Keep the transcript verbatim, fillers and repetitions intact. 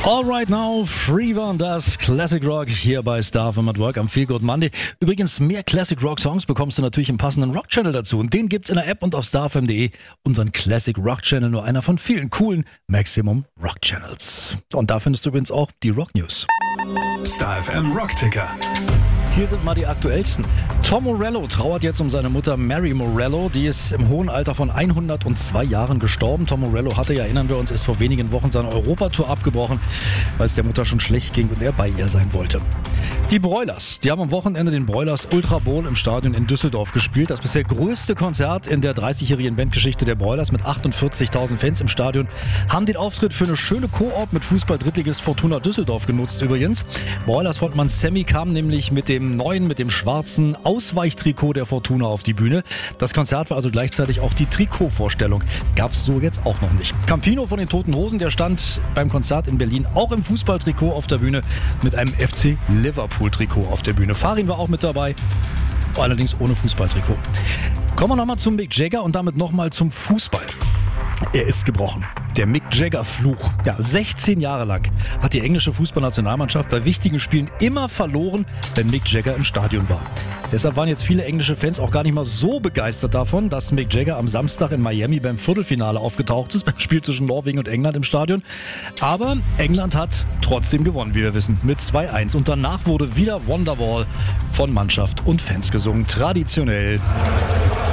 All right now, Free waren das Classic Rock hier bei Star F M at Work am Feel Good Monday. Übrigens, mehr Classic Rock Songs bekommst du natürlich im passenden Rock Channel dazu. Und den gibt's in der App und auf star f m punkt de. Unseren Classic Rock Channel, nur einer von vielen coolen Maximum Rock Channels. Und da findest du übrigens auch die Rock News. Star F M Rock Ticker. Hier sind mal die aktuellsten. Tom Morello trauert jetzt um seine Mutter Mary Morello. Die ist im hohen Alter von hundertzwei Jahren gestorben. Tom Morello hatte, ja, erinnern wir uns, ist vor wenigen Wochen seine Europatour abgebrochen, weil es der Mutter schon schlecht ging und er bei ihr sein wollte. Die Broilers, die haben am Wochenende den Broilers Ultra Bowl im Stadion in Düsseldorf gespielt. Das bisher größte Konzert in der dreißigjährigen Bandgeschichte der Broilers mit achtundvierzigtausend Fans im Stadion. Haben den Auftritt für eine schöne Koop mit Fußball-Drittligist Fortuna Düsseldorf genutzt übrigens. Broilers Frontmann Sammy kam nämlich mit dem neuen, mit dem schwarzen Ausweichtrikot der Fortuna auf die Bühne. Das Konzert war also gleichzeitig auch die Trikotvorstellung. Gab's so jetzt auch noch nicht. Campino von den Toten Hosen, der stand beim Konzert in Berlin auch im Fußballtrikot auf der Bühne mit einem F C Liverpool-Trikot auf der Bühne. Farin war auch mit dabei, allerdings ohne Fußballtrikot. Kommen wir nochmal zum Mick Jagger und damit nochmal zum Fußball. Er ist gebrochen. Der Mick Jagger-Fluch. Ja, sechzehn Jahre lang hat die englische Fußballnationalmannschaft bei wichtigen Spielen immer verloren, wenn Mick Jagger im Stadion war. Deshalb waren jetzt viele englische Fans auch gar nicht mal so begeistert davon, dass Mick Jagger am Samstag in Miami beim Viertelfinale aufgetaucht ist, beim Spiel zwischen Norwegen und England im Stadion. Aber England hat trotzdem gewonnen, wie wir wissen, mit zwei eins. Und danach wurde wieder Wonderwall von Mannschaft und Fans gesungen. Traditionell.